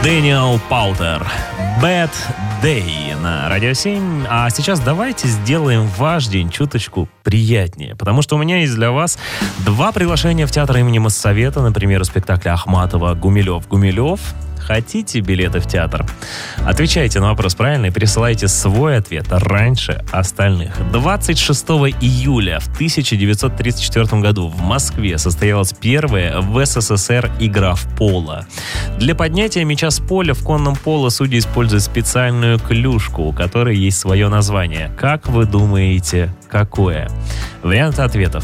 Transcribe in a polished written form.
Дэниел Паутер. Bad Day на Радио 7. А сейчас давайте сделаем ваш день чуточку приятнее. Потому что у меня есть для вас 2 приглашения в театр имени Моссовета. Например, у спектакля Ахматова «Гумилев». Хотите билеты в театр? Отвечайте на вопрос правильно и присылайте свой ответ раньше остальных. 26 июля в 1934 году в Москве состоялась первая в СССР игра в поло. Для поднятия мяча с поля в конном поло судьи используют специальную клюшку, у которой есть свое название. Как вы думаете, какое? Варианты ответов: